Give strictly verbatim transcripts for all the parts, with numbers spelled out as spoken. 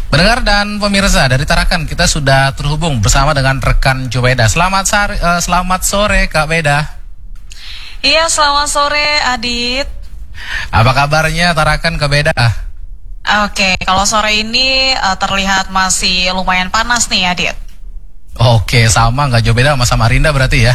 Pendengar dan pemirsa dari Tarakan, kita sudah terhubung bersama dengan rekan Jubeda. Selamat sore, uh, selamat sore Kak Beda. Iya, selamat sore Adit. Apa kabarnya Tarakan Kak Beda? Oke, kalau sore ini uh, terlihat masih lumayan panas nih Adit. Oke, sama nggak jauh beda sama Samarinda berarti ya?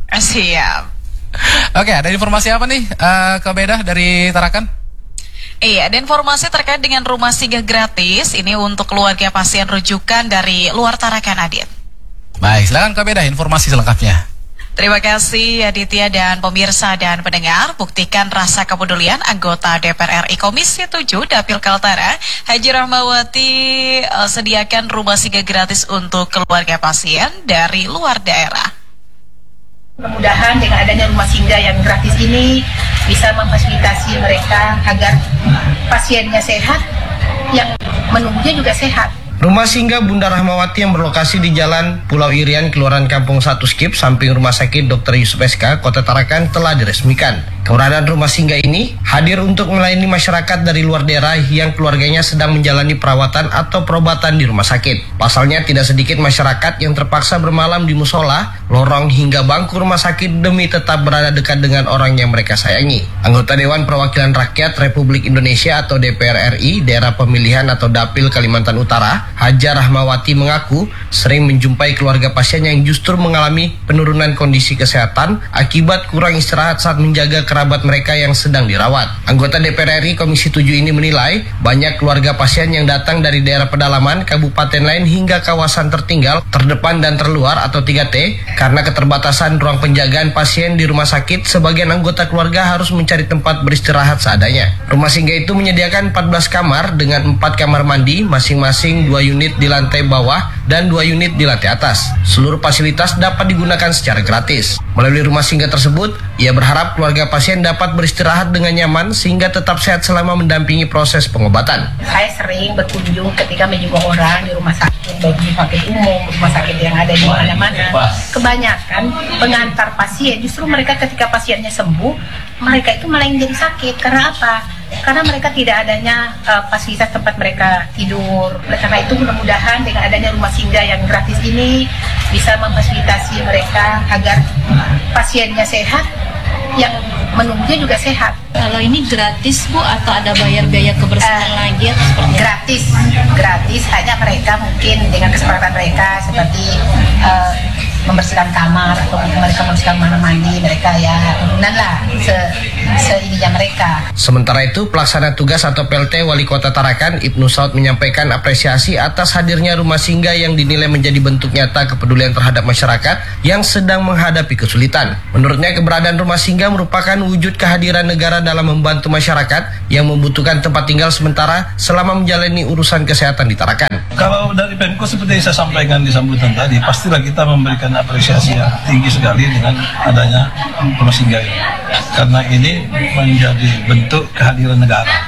Siap. Oke, ada informasi apa nih uh, Kak Beda dari Tarakan? Iya, ada informasi terkait dengan rumah singgah gratis ini untuk keluarga pasien rujukan dari luar Tarakan, Adit. Baik, silakan Kak Beda informasi selengkapnya. Terima kasih Aditya dan pemirsa dan pendengar. Buktikan rasa kepedulian anggota D P R R I Komisi tujuh Dapil Kaltara, Haji Rahmawati, uh, sediakan rumah singgah gratis untuk keluarga pasien dari luar daerah. Mudah-mudahan dengan adanya rumah singgah yang gratis ini bisa memfasilitasi mereka agar pasiennya sehat, yang menunggunya juga sehat. Rumah singgah Bunda Rahmawati yang berlokasi di Jalan Pulau Irian, Kelurahan Kampung satu Skip, samping Rumah Sakit Dokter Yusuf S K, Kota Tarakan telah diresmikan. Keberadaan rumah singgah ini hadir untuk melayani masyarakat dari luar daerah yang keluarganya sedang menjalani perawatan atau perobatan di rumah sakit. Pasalnya tidak sedikit masyarakat yang terpaksa bermalam di musola, lorong hingga bangku rumah sakit demi tetap berada dekat dengan orang yang mereka sayangi. Anggota Dewan Perwakilan Rakyat Republik Indonesia atau D P R R I Daerah Pemilihan atau Dapil Kalimantan Utara, Haja Rahmawati mengaku sering menjumpai keluarga pasien yang justru mengalami penurunan kondisi kesehatan akibat kurang istirahat saat menjaga kerabat mereka yang sedang dirawat. Anggota D P R R I Komisi tujuh ini menilai banyak keluarga pasien yang datang dari daerah pedalaman, kabupaten lain hingga kawasan tertinggal, terdepan dan terluar atau tiga T karena keterbatasan ruang penjagaan pasien di rumah sakit. Sebagian anggota keluarga harus mencari tempat beristirahat seadanya. Rumah singgah itu menyediakan empat belas kamar dengan empat kamar mandi, masing-masing dua unit di lantai bawah dan dua unit di lantai atas. Seluruh fasilitas dapat digunakan secara gratis. Melalui rumah singgah tersebut, ia berharap keluarga pasien dapat beristirahat dengan nyaman sehingga tetap sehat selama mendampingi proses pengobatan. Saya sering berkunjung ketika menjenguk orang di rumah sakit, baik di sakit umum, rumah sakit yang ada di mana-mana. Kebanyakan pengantar pasien, justru mereka ketika pasiennya sembuh, mereka itu malah yang jadi sakit. Karena apa? Karena mereka tidak adanya uh, fasilitas tempat mereka tidur. Oleh karena itu mudah-mudahan dengan adanya rumah singgah yang gratis ini bisa memfasilitasi mereka agar pasiennya sehat, yang menunggunya juga sehat. Kalau ini gratis Bu atau ada bayar biaya kebersihan uh, lagi atau seperti gratis, gratis. Hanya mereka mungkin dengan kesepakatan mereka seperti uh, membersihkan kamar atau mereka membersihkan kamar mandi mereka ya, kemudian lah se seininya mereka. Sementara itu, pelaksana tugas atau P L T Wali Kota Tarakan Ibnu Saud menyampaikan apresiasi atas hadirnya rumah singgah yang dinilai menjadi bentuk nyata kepedulian terhadap masyarakat yang sedang menghadapi kesulitan. Menurutnya, keberadaan rumah singgah merupakan wujud kehadiran negara dalam membantu masyarakat yang membutuhkan tempat tinggal sementara selama menjalani urusan kesehatan di Tarakan. Kalau dari Pemko seperti yang saya sampaikan di sambutan tadi, pastilah kita memberikan apresiasi yang tinggi sekali dengan adanya rumah singgah ini, karena ini menjadi bentuk kehadiran negara.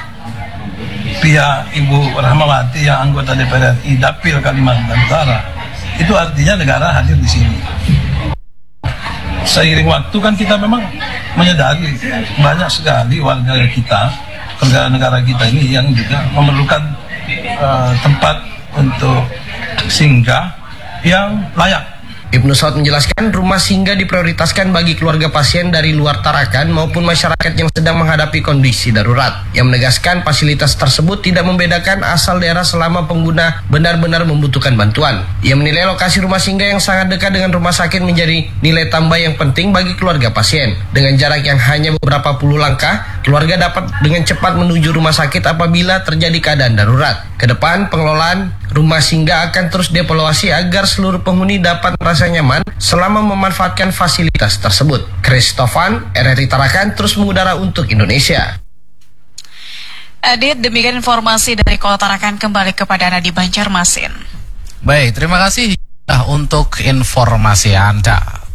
Pihak Ibu Rahmawati yang anggota D P R R I Dapil Kalimantan Utara, itu artinya negara hadir di sini. Seiring waktu kan kita memang menyadari banyak sekali warga kita, negara-negara kita ini yang juga memerlukan uh, tempat untuk singgah yang layak. Ibnu Saud menjelaskan rumah singgah diprioritaskan bagi keluarga pasien dari luar Tarakan maupun masyarakat yang sedang menghadapi kondisi darurat. Yang menegaskan fasilitas tersebut tidak membedakan asal daerah selama pengguna benar-benar membutuhkan bantuan. Ia menilai lokasi rumah singgah yang sangat dekat dengan rumah sakit menjadi nilai tambah yang penting bagi keluarga pasien. Dengan jarak yang hanya beberapa puluh langkah, keluarga dapat dengan cepat menuju rumah sakit apabila terjadi keadaan darurat. Kedepan, pengelolaan rumah singgah akan terus dievaluasi agar seluruh penghuni dapat merasa nyaman selama memanfaatkan fasilitas tersebut. Christofan, R R I Tarakan terus mengudara untuk Indonesia. Adit, demikian informasi dari Kota Tarakan, kembali kepada Anda di Banjarmasin. Baik, terima kasih untuk informasi Anda.